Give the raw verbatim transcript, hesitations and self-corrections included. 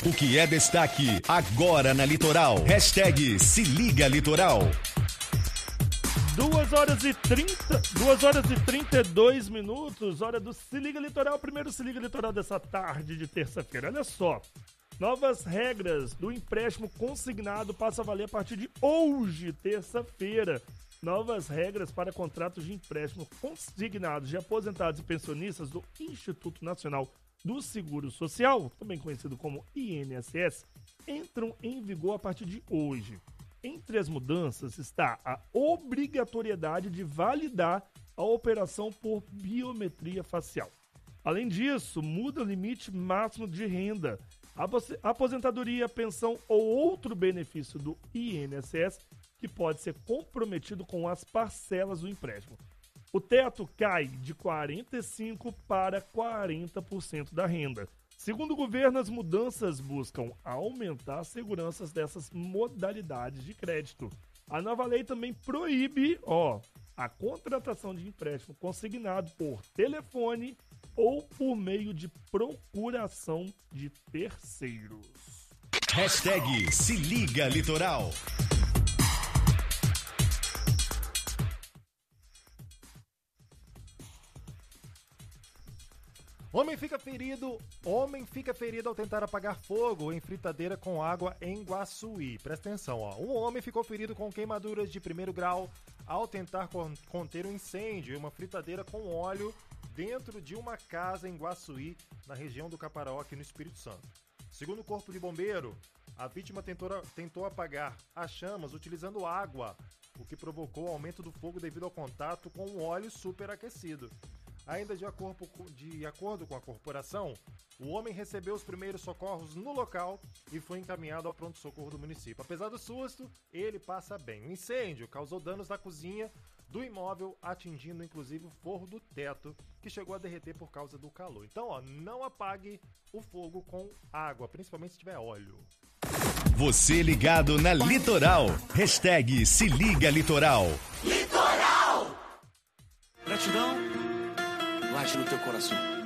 O que é destaque agora na Litoral. Hashtag Se Liga Litoral. duas horas e trinta, duas horas e trinta e dois minutos, hora do Se Liga Litoral, primeiro Se Liga Litoral dessa tarde de terça-feira. Olha só, novas regras do empréstimo consignado passam a valer a partir de hoje, terça-feira. Novas regras para contratos de empréstimo consignados de aposentados e pensionistas do Instituto Nacional do Seguro Social, também conhecido como I N S S, entram em vigor a partir de hoje. Entre as mudanças está a obrigatoriedade de validar a operação por biometria facial. Além disso, muda o limite máximo de renda. A aposentadoria, pensão ou outro benefício do I N S S que pode ser comprometido com as parcelas do empréstimo. O teto cai de quarenta e cinco por cento para quarenta por cento da renda. Segundo o governo, as mudanças buscam aumentar as seguranças dessas modalidades de crédito. A nova lei também proíbe, ó, a contratação de empréstimo consignado por telefone ou por meio de procuração de terceiros. Hashtag Se Liga Litoral. Homem fica ferido, homem fica ferido ao tentar apagar fogo em fritadeira com água em Guaçuí. Presta atenção, ó. Um homem ficou ferido com queimaduras de primeiro grau ao tentar conter um incêndio em uma fritadeira com óleo dentro de uma casa em Guaçuí, na região do Caparaó, aqui no Espírito Santo. Segundo o Corpo de Bombeiro, a vítima tentou, tentou apagar as chamas utilizando água, o que provocou aumento do fogo devido ao contato com um óleo superaquecido. Ainda de acordo, de acordo com a corporação, o homem recebeu os primeiros socorros no local e foi encaminhado ao pronto-socorro do município. Apesar do susto, ele passa bem. O incêndio causou danos na cozinha do imóvel, atingindo inclusive o forro do teto, que chegou a derreter por causa do calor. Então, ó, não apague o fogo com água, principalmente se tiver óleo. Você ligado na Litoral. Hashtag Se Liga Litoral. Litoral! Gratidão. Guarde no teu coração.